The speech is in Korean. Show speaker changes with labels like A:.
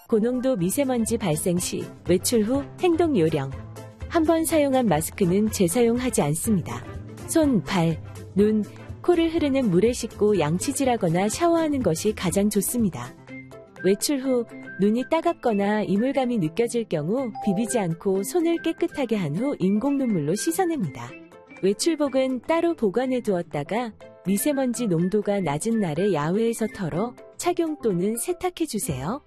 A: 고농도 미세먼지 발생 시 외출 후 행동 요령. 한 번 사용한 마스크는 재사용하지 않습니다. 손, 발, 눈, 코를 흐르는 물에 씻고 양치질하거나 샤워하는 것이 가장 좋습니다. 외출 후 눈이 따갑거나 이물감이 느껴질 경우 비비지 않고 손을 깨끗하게 한 후 인공 눈물로 씻어냅니다. 외출복은 따로 보관해 두었다가 미세먼지 농도가 낮은 날에 야외에서 털어 착용 또는 세탁해 주세요.